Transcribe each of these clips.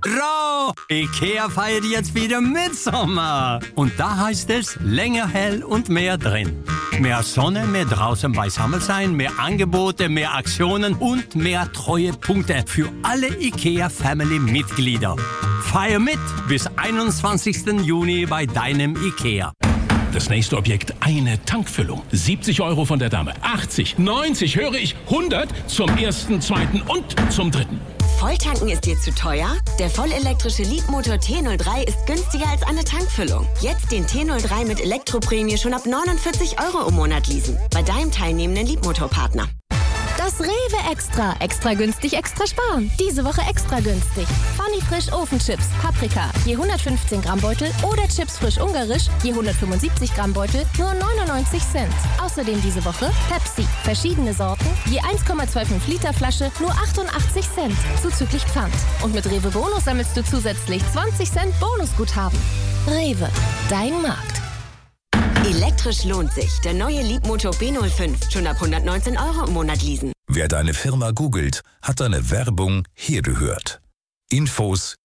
Hurra! IKEA feiert jetzt wieder Mitsommer. Und da heißt es länger hell und mehr drin. Mehr Sonne, mehr draußen beisammen sein, mehr Angebote, mehr Aktionen und mehr Treuepunkte für alle IKEA-Family-Mitglieder. Feier mit bis 21. Juni bei deinem IKEA. Das nächste Objekt, eine Tankfüllung. 70 € von der Dame, 80, 90, höre ich, 100 zum ersten, zweiten und zum dritten. Volltanken ist dir zu teuer? Der vollelektrische Leapmotor T03 ist günstiger als eine Tankfüllung. Jetzt den T03 mit Elektroprämie schon ab 49 € im Monat leasen. Bei deinem teilnehmenden Leapmotor-Partner. Das Rewe Extra. Extra günstig, extra sparen. Diese Woche extra günstig. Funny Frisch Ofenchips, Paprika, je 115 Gramm Beutel oder Chips frisch ungarisch, je 175 Gramm Beutel, nur 99 Cent. Außerdem diese Woche Pepsi, verschiedene Sorten, je 1,25 Liter Flasche, nur 88 Cent, zuzüglich Pfand. Und mit Rewe Bonus sammelst du zusätzlich 20 Cent Bonusguthaben. Rewe, dein Markt. Elektrisch lohnt sich. Der neue Leapmotor B05. Schon ab 119 € im Monat leasen. Wer deine Firma googelt, hat deine Werbung hier gehört. Infos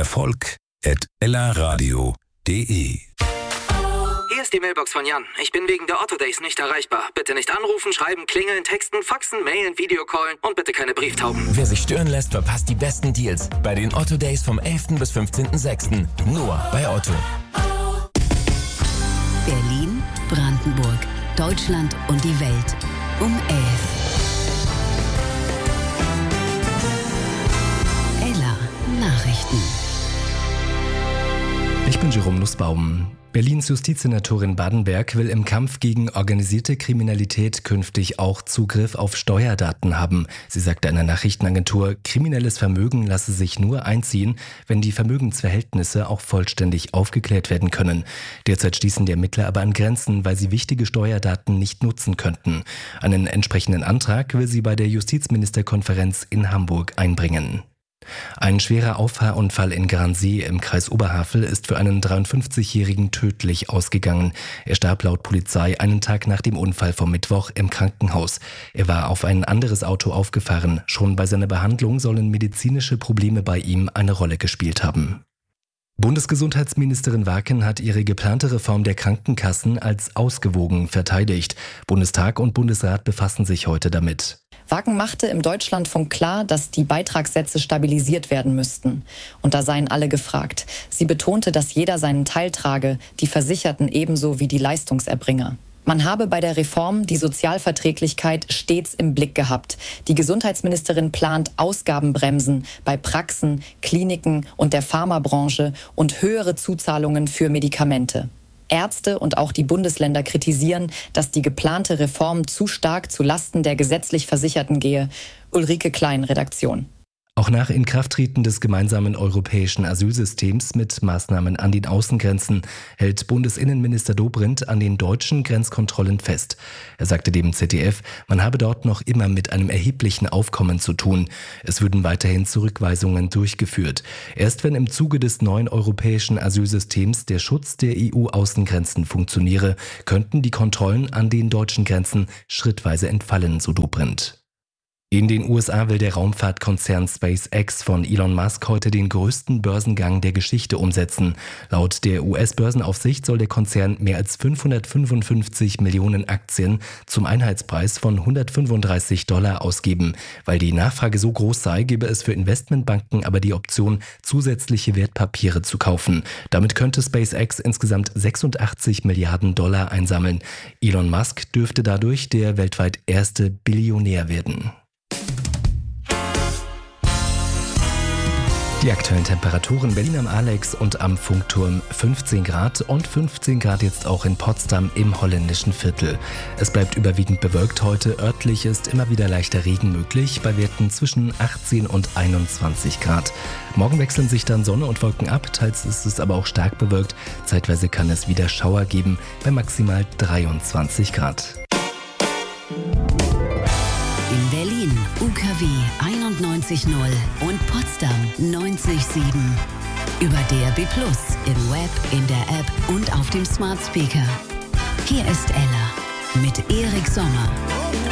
erfolg@ellaradio.de. Hier ist die Mailbox von Jan. Ich bin wegen der Otto Days nicht erreichbar. Bitte nicht anrufen, schreiben, klingeln, texten, faxen, mailen, Videocallen und bitte keine Brieftauben. Wer sich stören lässt, verpasst die besten Deals bei den Otto Days vom 11. bis 15.06. Nur bei Otto. Berlin, Brandenburg, Deutschland und die Welt um 11. Ella Nachrichten. Ich bin Jerome Nussbaum. Berlins Justizsenatorin Badenberg will im Kampf gegen organisierte Kriminalität künftig auch Zugriff auf Steuerdaten haben. Sie sagte einer Nachrichtenagentur, kriminelles Vermögen lasse sich nur einziehen, wenn die Vermögensverhältnisse auch vollständig aufgeklärt werden können. Derzeit stießen die Ermittler aber an Grenzen, weil sie wichtige Steuerdaten nicht nutzen könnten. Einen entsprechenden Antrag will sie bei der Justizministerkonferenz in Hamburg einbringen. Ein schwerer Auffahrunfall in Gransee im Kreis Oberhavel ist für einen 53-Jährigen tödlich ausgegangen. Er starb laut Polizei einen Tag nach dem Unfall vom Mittwoch im Krankenhaus. Er war auf ein anderes Auto aufgefahren. Schon bei seiner Behandlung sollen medizinische Probleme bei ihm eine Rolle gespielt haben. Bundesgesundheitsministerin Waken hat ihre geplante Reform der Krankenkassen als ausgewogen verteidigt. Bundestag und Bundesrat befassen sich heute damit. Waken machte im Deutschlandfunk klar, dass die Beitragssätze stabilisiert werden müssten. Und da seien alle gefragt. Sie betonte, dass jeder seinen Teil trage, die Versicherten ebenso wie die Leistungserbringer. Man habe bei der Reform die Sozialverträglichkeit stets im Blick gehabt. Die Gesundheitsministerin plant Ausgabenbremsen bei Praxen, Kliniken und der Pharmabranche und höhere Zuzahlungen für Medikamente. Ärzte und auch die Bundesländer kritisieren, dass die geplante Reform zu stark zu Lasten der gesetzlich Versicherten gehe. Ulrike Klein, Redaktion. Auch nach Inkrafttreten des gemeinsamen europäischen Asylsystems mit Maßnahmen an den Außengrenzen hält Bundesinnenminister Dobrindt an den deutschen Grenzkontrollen fest. Er sagte dem ZDF, man habe dort noch immer mit einem erheblichen Aufkommen zu tun. Es würden weiterhin Zurückweisungen durchgeführt. Erst wenn im Zuge des neuen europäischen Asylsystems der Schutz der EU-Außengrenzen funktioniere, könnten die Kontrollen an den deutschen Grenzen schrittweise entfallen, so Dobrindt. In den USA will der Raumfahrtkonzern SpaceX von Elon Musk heute den größten Börsengang der Geschichte umsetzen. Laut der US-Börsenaufsicht soll der Konzern mehr als 555 Millionen Aktien zum Einheitspreis von $135 ausgeben. Weil die Nachfrage so groß sei, gebe es für Investmentbanken aber die Option, zusätzliche Wertpapiere zu kaufen. Damit könnte SpaceX insgesamt $86 Milliarden einsammeln. Elon Musk dürfte dadurch der weltweit erste Billionär werden. Die aktuellen Temperaturen: Berlin am Alex und am Funkturm 15 Grad und 15 Grad jetzt auch in Potsdam im holländischen Viertel. Es bleibt überwiegend bewölkt heute. Örtlich ist immer wieder leichter Regen möglich, bei Werten zwischen 18 und 21 Grad. Morgen wechseln sich dann Sonne und Wolken ab, teils ist es aber auch stark bewölkt. Zeitweise kann es wieder Schauer geben, bei maximal 23 Grad. In Berlin UKW 91.0 und Potsdam 90.7. Über DAB+, im Web, in der App und auf dem Smart Speaker. Hier ist Ella mit Erik Sommer.